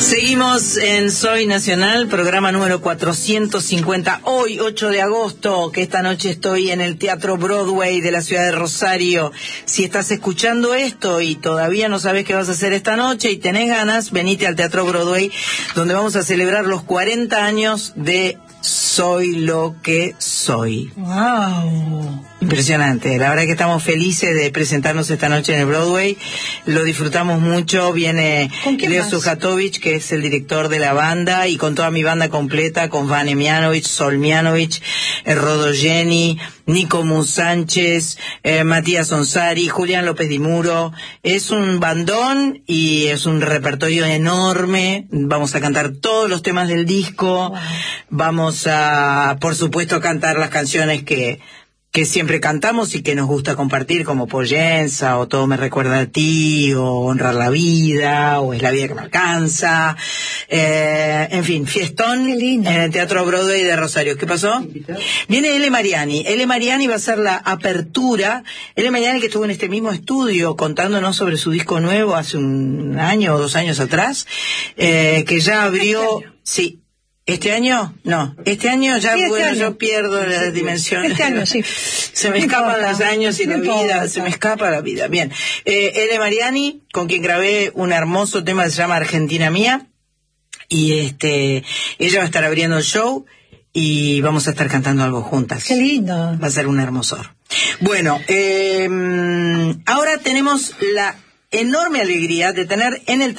Seguimos en Soy Nacional, programa número 450, hoy 8 de agosto, que esta noche estoy en el Teatro Broadway de la ciudad de Rosario. Si estás escuchando esto y todavía no sabes qué vas a hacer esta noche y tenés ganas, venite al Teatro Broadway, donde vamos a celebrar los 40 años de Soy lo que soy. ¡Wow! Impresionante, la verdad que estamos felices de presentarnos esta noche en el Broadway, lo disfrutamos mucho, viene Leo Sujatovich, que es el director de la banda, y con toda mi banda completa, con Vane Mianovich, Sol Mianovich, Rodo Jenny, Nico Sánchez, Matías Onsari, Julián López Di Muro. Es un bandón y es un repertorio enorme, vamos a cantar todos los temas del disco, vamos a, por supuesto, cantar las canciones que siempre cantamos y que nos gusta compartir, como Pollenza, o Todo me recuerda a ti, o Honrar la vida, o Es la vida que me alcanza, en fin, fiestón en el Teatro Broadway de Rosario. ¿Qué pasó? Viene Ele Mariani. Ele Mariani va a ser la apertura. Ele Mariani, que estuvo en este mismo estudio contándonos sobre su disco nuevo hace un año o 2 años atrás, que ya abrió... Sí. ¿Este año? No. Este año ya, sí, bueno, yo pierdo la dimensión. Este año, sí. Se me escapan los años y la vida, se me escapa la vida. Bien. Ele Mariani, con quien grabé un hermoso tema que se llama Argentina Mía. Y ella va a estar abriendo el show y vamos a estar cantando algo juntas. ¡Qué lindo! Va a ser un hermosor. Bueno, ahora tenemos la enorme alegría de tener en el